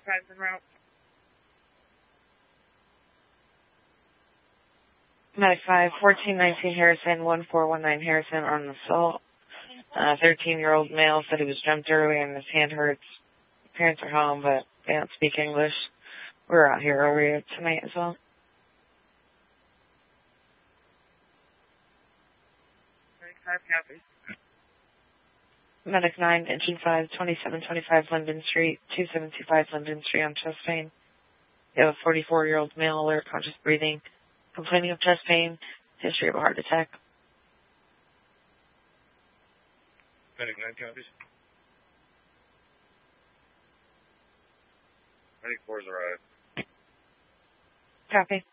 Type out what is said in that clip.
5 en route. Medic 5, 1419 Harrison, 1419 Harrison on assault. 13-year-old male said he was jumped early and his hand hurts. Parents are home, but they don't speak English. We were out here earlier tonight as well. Medic 5, copy. Medic 9, Engine 5, 2725 Linden Street, 2725 Linden Street on chest pain. You have a 44-year-old male alert, conscious breathing, complaining of chest pain, history of a heart attack. Medic 9 copies. Medic 4's arrived. Copy.